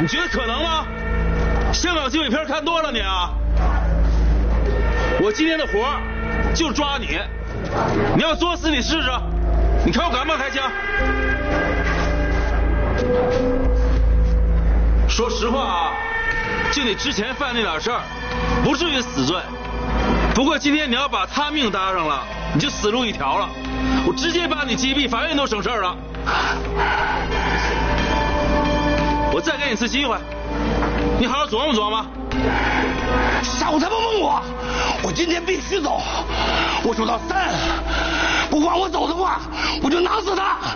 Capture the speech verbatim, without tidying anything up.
觉得可能吗？香港警匪片看多了你啊！我今天的活儿就抓你，你要作死你试试，你看我敢不敢开枪？说实话啊，就你之前犯那点事儿，不至于死罪。不过今天你要把他命搭上了，你就死路一条了。我直接把你击毙，法院都省事儿了。我再给你一次机会，你好好琢磨琢磨。 少他妈蒙我！我今天必须走，我数到三，不放我走的话，我就拿死他。